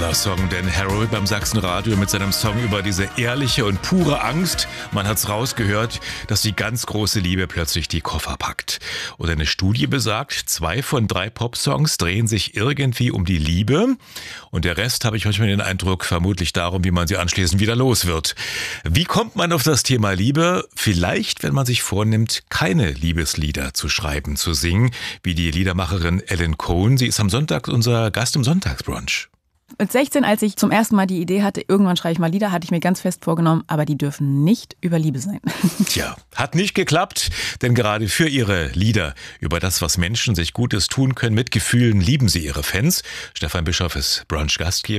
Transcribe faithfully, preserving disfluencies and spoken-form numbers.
schöner Song, denn Harold beim Sachsenradio mit seinem Song über diese ehrliche und pure Angst, man hat's rausgehört, dass die ganz große Liebe plötzlich die Koffer packt. Und eine Studie besagt, zwei von drei Popsongs drehen sich irgendwie um die Liebe und der Rest, habe ich manchmal den Eindruck, vermutlich darum, wie man sie anschließend wieder los wird. Wie kommt man auf das Thema Liebe? Vielleicht, wenn man sich vornimmt, keine Liebeslieder zu schreiben, zu singen, wie die Liedermacherin Ellen Cohen. Sie ist am Sonntag unser Gast im Sonntagsbrunch. Mit sechzehn, als ich zum ersten Mal die Idee hatte, irgendwann schreibe ich mal Lieder, hatte ich mir ganz fest vorgenommen, aber die dürfen nicht über Liebe sein. Tja, hat nicht geklappt, denn gerade für ihre Lieder über das, was Menschen sich Gutes tun können, mit Gefühlen lieben sie ihre Fans. Stefan Bischoff ist Brunch-Gastgeber.